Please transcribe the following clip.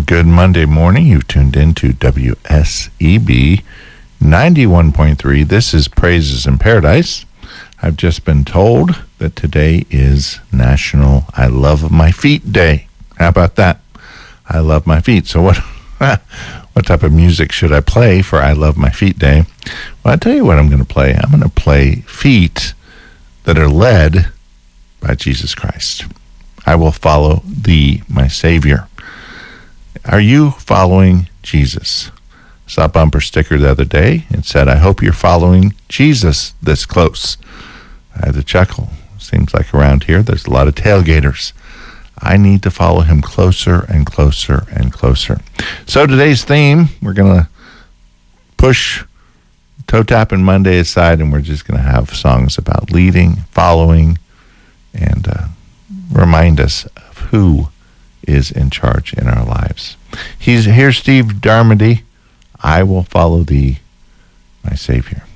Good Monday morning. You've tuned in to WSEB 91.3. This is Praises in Paradise. I've just been told that today is National I Love My Feet Day. How about that? I love my feet. So what type of music should I play for I Love My Feet Day? Well, I'll tell you what I'm going to play. I'm going to play feet that are led by Jesus Christ. I will follow thee, my Savior. Are you following Jesus? I saw a bumper sticker the other day. It said, I hope you're following Jesus this close. I had to chuckle. Seems like around here there's a lot of tailgaters. I need to follow him closer and closer and closer. So today's theme, we're going to push Toe Tapping Monday aside, and we're just going to have songs about leading, following, and remind us of who is in charge in our lives. Here's Steve Darmody. I will follow thee, my Savior.